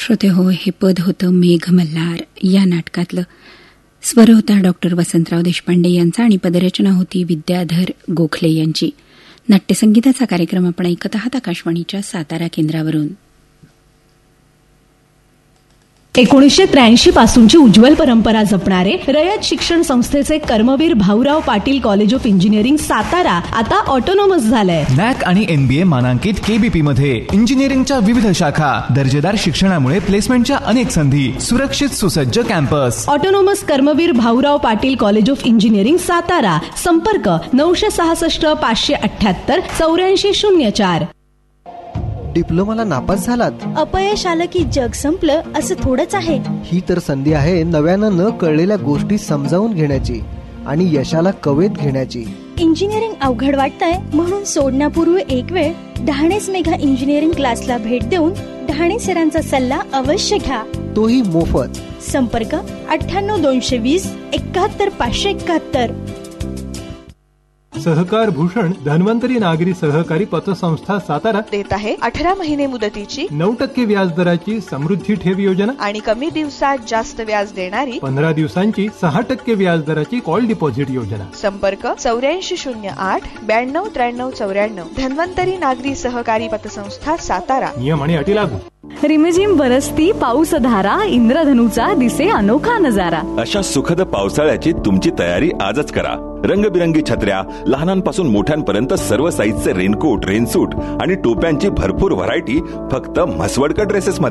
श्रोते हो, हे पद होतं मेघमल्हार या नाटकातलं. स्वर होता डॉक्टर वसंतराव देशपांडे यांचा आणि पदरचना होती विद्याधर गोखले यांची. नाट्यसंगीताचा कार्यक्रम आपण ऐकत आहात आकाशवाणीच्या सातारा केंद्रावरून. 1983 पासूनची उज्ज्वल परंपरा जपणारे रयत शिक्षण संस्थेचे Karmaveer Bhaurao Patil college of engineering Satara आता ऑटोनॉमस झालंय. नॅक आणि NBA मानांकित KBP मध्ये इंजिनिअरिंगच्या विविध शाखा, दर्जेदार शिक्षणामुळे प्लेसमेंटच्या अनेक संधी, सुरक्षित सुसज्ज campus. Autonomous Karmaveer Bhaurao Patil college of engineering Satara. संपर्क 966 578 8404. डिप्लोमाला नापास झालात? अपयश आलं की जग संपलं असं थोडंच आहे. ही तर संधी आहे नव्यानं न कळलेल्या गोष्टी समजावून घेण्याची आणि यशाला कवेत घेण्याची. इंजिनिअरिंग अवघड वाटतंय म्हणून सोडण्यापूर्वी एक वेळ ढाणेस मेघा इंजिनिअरिंग क्लासला भेट देऊन ढाणे सरांचा सल्ला अवश्य घ्या, तोही मोफत. संपर्क 98 220 71 571. सहकार भूषण धन्वंतरी नागरी सहकारी पतसंस्था सातारा देत आहे 18 महिने मुदतीची 9% व्याजदराची समृद्धी ठेव योजना आणि कमी दिवसात जास्त व्याज देणारी 15 दिवसांची 6% व्याजदराची कॉल डिपॉझिट योजना. संपर्क 8408 92 93 94. धन्वंतरी नागरी सहकारी पतसंस्था सातारा. नियम आणि अटी लागू. रिमझिम बरसती पाऊसधारा, इंद्रधनुचा दिसे अनोखा नजारा. अशा सुखद पावसाळ्याची तुमची तयारी आजच करा. रंगबिरंगी छत्र्या, लहानांपासून मोठ्यांपर्यंत सर्व साईजचे रेनकोट, रेनसूट आणि टोप्यांची भरपूर व्हरायटी फक्त म्हसवडकर ड्रेसेस मध्ये.